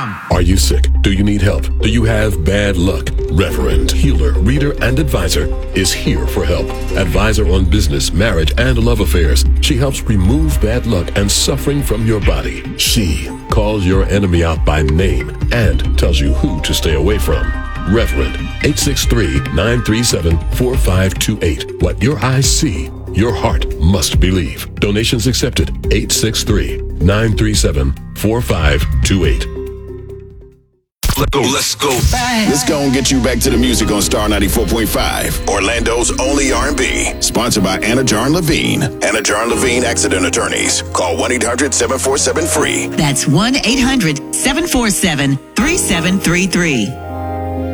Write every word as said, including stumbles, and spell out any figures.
com. Are you sick? Do you need help? Do you have bad luck? Reverend, healer, reader, and advisor is here for help. Advisor on business, marriage, and love affairs. She helps remove bad luck and suffering from your body. She calls your enemy out by name and tells you who to stay away from. Reverend, eight six three, nine three seven, four five two eight. What your eyes see, your heart must believe. Donations accepted. eight six three, nine three seven, four five two eight. Let's go, let's go. Let's go and get you back to the music on Star ninety-four point five, Orlando's only R and B. Sponsored by Anna Jarn Levine. Anna Jarn Levine Accident Attorneys. Call one eight hundred, seven four seven, F R E E. That's one eight hundred, seven four seven, three seven three three.